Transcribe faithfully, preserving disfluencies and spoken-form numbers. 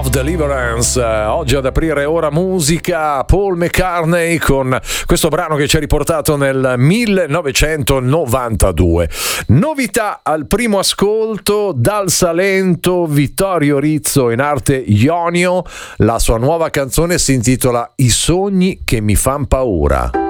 of Deliverance. Oggi ad aprire Ora Musica, Paul McCartney con questo brano che ci ha riportato nel millenovecentonovantadue. Novità al primo ascolto dal Salento, Vittorio Rizzo, in arte Ionio. La sua nuova canzone si intitola I sogni che mi fan paura.